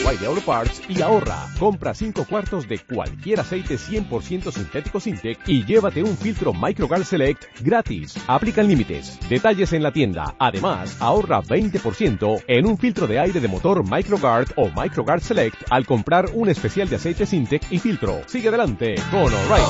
O'Reilly Auto Parts y ahorra. Compra 5 cuartos de cualquier aceite 100% sintético Sintec y llévate un filtro MicroGuard Select gratis. Aplican límites. Detalles en la tienda. Además, ahorra 20% en un filtro de aire de motor MicroGuard o MicroGuard Select al comprar un especial de aceite Sintec y filtro. Sigue adelante con O'Reilly.